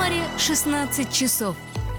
Самаре 16 часов.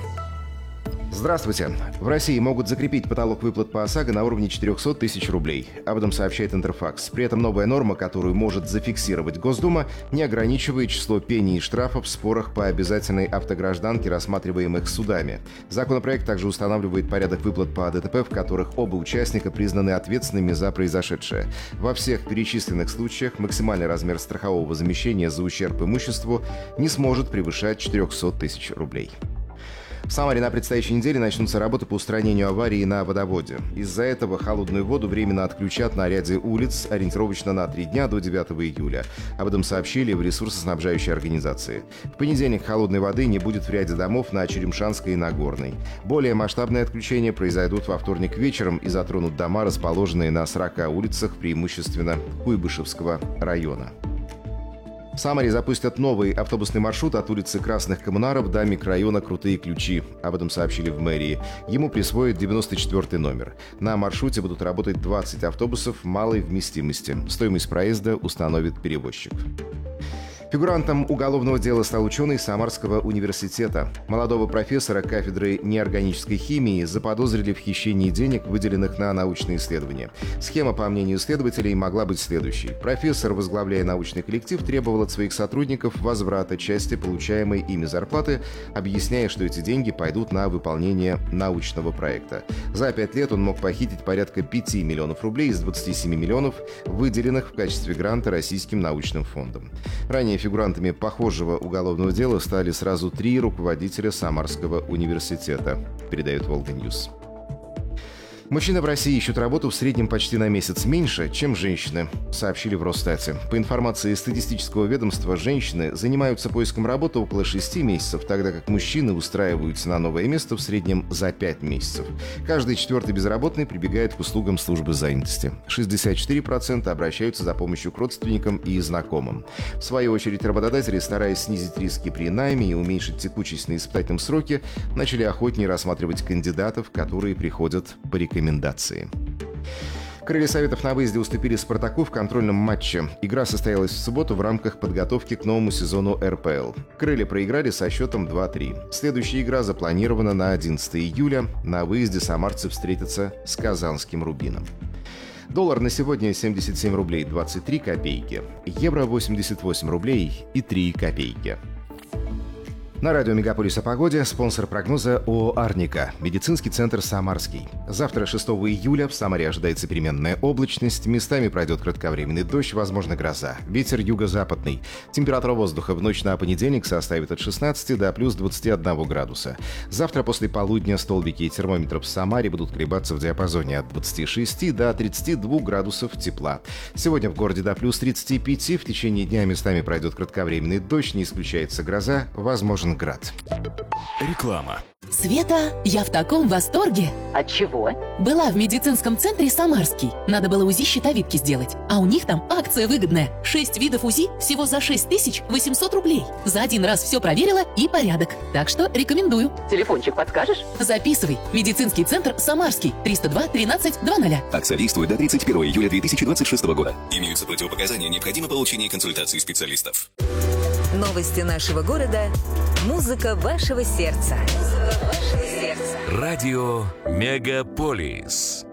Здравствуйте. В России могут закрепить потолок выплат по ОСАГО на уровне 400 тысяч рублей. Об этом сообщает Интерфакс. При этом новая норма, которую может зафиксировать Госдума, не ограничивает число пений и штрафов в спорах по обязательной автогражданке, рассматриваемых судами. Законопроект также устанавливает порядок выплат по ДТП, в которых оба участника признаны ответственными за произошедшее. Во всех перечисленных случаях максимальный размер страхового возмещения за ущерб имуществу не сможет превышать 400 тысяч рублей. В Самаре на предстоящей неделе начнутся работы по устранению аварии на водоводе. Из-за этого холодную воду временно отключат на ряде улиц ориентировочно на 3 дня до 9 июля. Об этом сообщили в ресурсоснабжающей организации. В понедельник холодной воды не будет в ряде домов на Черемшанской и Нагорной. Более масштабные отключения произойдут во вторник вечером и затронут дома, расположенные на 40 улицах, преимущественно Куйбышевского района. В Самаре запустят новый автобусный маршрут от улицы Красных Коммунаров до микрорайона Крутые Ключи. Об этом сообщили в мэрии. Ему присвоят 94-й номер. На маршруте будут работать 20 автобусов малой вместимости. Стоимость проезда установит перевозчик. Фигурантом уголовного дела стал ученый Самарского университета. Молодого профессора кафедры неорганической химии заподозрили в хищении денег, выделенных на научные исследования. Схема, по мнению следователей, могла быть следующей. Профессор, возглавляя научный коллектив, требовал от своих сотрудников возврата части получаемой ими зарплаты, объясняя, что эти деньги пойдут на выполнение научного проекта. За 5 лет он мог похитить порядка 5 миллионов рублей из 27 миллионов, выделенных в качестве гранта Российским научным фондом. Ранее фигурантами похожего уголовного дела стали сразу 3 руководителя Самарского университета, передает Волга-Ньюс. Мужчины в России ищут работу в среднем почти на месяц меньше, чем женщины, сообщили в Росстате. По информации статистического ведомства, женщины занимаются поиском работы около 6 месяцев, тогда как мужчины устраиваются на новое место в среднем за 5 месяцев. Каждый 4-й безработный прибегает к услугам службы занятости. 64% обращаются за помощью к родственникам и знакомым. В свою очередь, работодатели, стараясь снизить риски при найме и уменьшить текучесть на испытательном сроке, начали охотнее рассматривать кандидатов, которые приходят по рекомендации. Крылья Советов на выезде уступили «Спартаку» в контрольном матче. Игра состоялась в субботу в рамках подготовки к новому сезону РПЛ. Крылья проиграли со счетом 2-3. Следующая игра запланирована на 11 июля. На выезде самарцы встретятся с казанским «Рубином». Доллар на сегодня 77 рублей 23 копейки. Евро 88 рублей и 3 копейки. На радио «Мегаполис» о погоде. Спонсор прогноза ООО «Арника». Медицинский центр «Самарский». Завтра, 6 июля, в Самаре ожидается переменная облачность. Местами пройдет кратковременный дождь, возможно, гроза. Ветер юго-западный. Температура воздуха в ночь на понедельник составит от 16 до плюс 21 градуса. Завтра после полудня столбики термометров в Самаре будут колебаться в диапазоне от 26 до 32 градусов тепла. Сегодня в городе до плюс 35. В течение дня местами пройдет кратковременный дождь, не исключается гроза, возможен град. Реклама. Света, я в таком восторге. От чего? Была в медицинском центре «Самарский». Надо было УЗИ щитовидки сделать. А у них там акция выгодная. 6 видов УЗИ всего за 6800 рублей. За один раз все проверила и порядок. Так что рекомендую. Телефончик подскажешь? Записывай. Медицинский центр «Самарский». 302 13 00. Акция действует до 31 июля 2026 года. Имеются противопоказания, необходимо получение консультации специалистов. Новости нашего города. Музыка вашего сердца. Радио «Мегаполис».